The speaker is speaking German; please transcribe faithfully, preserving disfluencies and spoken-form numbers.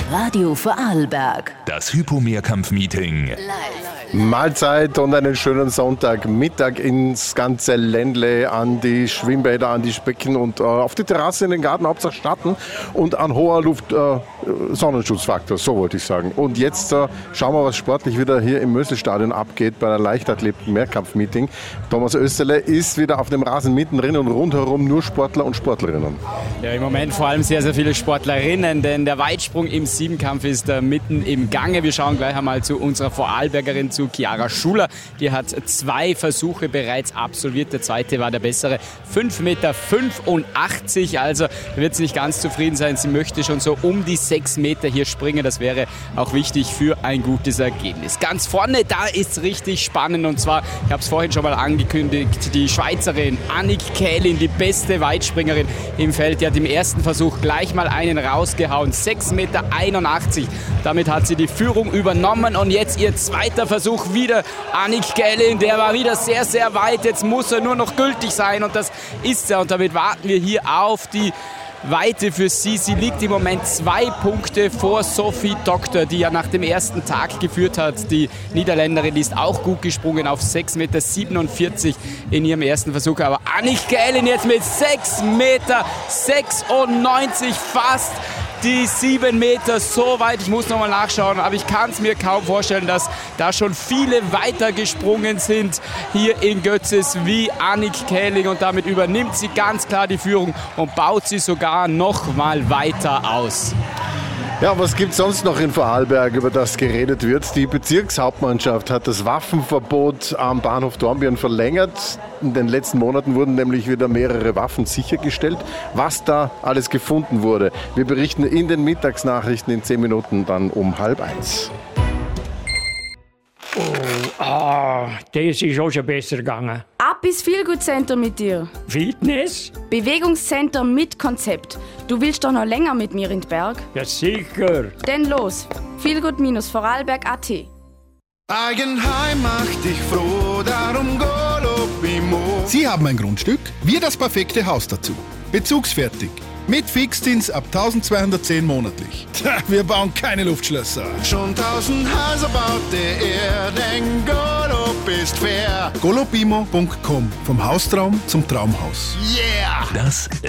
Radio Vorarlberg. Das Hypo-Mehrkampf-Meeting. Mahlzeit und einen schönen Sonntagmittag ins ganze Ländle, an die Schwimmbäder, an die Becken und äh, auf die Terrasse in den Garten, Hauptsache Starten und an hoher Luft äh, Sonnenschutzfaktor, so wollte ich sagen. Und jetzt äh, schauen wir, was sportlich wieder hier im Möselstadion abgeht bei der Leichtathlet-Mehrkampf-Meeting. Thomas Österle ist wieder auf dem Rasen mittendrin und rundherum nur Sportler und Sportlerinnen. Ja, im Moment vor allem sehr, sehr viele Sportlerinnen, denn der Weitsprung im Siebenkampf ist äh, mitten im Gange. Wir schauen gleich einmal zu unserer Vorarlbergerin, zu Chiara Schuler. Die hat zwei Versuche bereits absolviert. Der zweite war der bessere. fünf Meter fünfundachtzig, also wird sie nicht ganz zufrieden sein. Sie möchte schon so um die sechs Meter hier springen. Das wäre auch wichtig für ein gutes Ergebnis. Ganz vorne, da ist richtig spannend und zwar, ich habe es vorhin schon mal angekündigt, die Schweizerin Annick Kählin, die beste Weitspringerin im Feld. Die hat im ersten Versuch gleich mal einen rausgehauen. sechs Meter einundachtzig. Damit hat sie die Führung übernommen und jetzt ihr zweiter Versuch wieder. Annick Kählin, der war wieder sehr, sehr weit. Jetzt muss er nur noch gültig sein und das ist er. Und damit warten wir hier auf die Weite für sie. Sie liegt im Moment zwei Punkte vor Sophie Doktor, die ja nach dem ersten Tag geführt hat. Die Niederländerin, die ist auch gut gesprungen auf sechs Meter siebenundvierzig in ihrem ersten Versuch. Aber Annick Kählin jetzt mit sechs Meter sechsundneunzig fast. Die sieben Meter so weit, ich muss nochmal nachschauen, aber ich kann es mir kaum vorstellen, dass da schon viele weiter gesprungen sind hier in Götzis wie Annick Kählin und damit übernimmt sie ganz klar die Führung und baut sie sogar noch mal weiter aus. Ja, was gibt es sonst noch in Vorarlberg, über das geredet wird? Die Bezirkshauptmannschaft hat das Waffenverbot am Bahnhof Dornbirn verlängert. In den letzten Monaten wurden nämlich wieder mehrere Waffen sichergestellt. Was da alles gefunden wurde, wir berichten in den Mittagsnachrichten in zehn Minuten dann um halb eins. Oh, ah, das ist auch schon besser gegangen. Ab ins Feelgood-Center mit dir. Fitness? Bewegungscenter mit Konzept. Du willst doch noch länger mit mir in den Berg? Ja, sicher. Denn los, feelgood-vorarlberg punkt a t. Eigenheim macht dich froh, darum Golopimo. Sie haben ein Grundstück, wir das perfekte Haus dazu. Bezugsfertig. Mit Fixzins ab eintausendzweihundertzehn monatlich. Tja, wir bauen keine Luftschlösser. Schon tausend Häuser baut er, denn Golop ist fair. golopimo punkt com. Vom Haustraum zum Traumhaus. Yeah! Das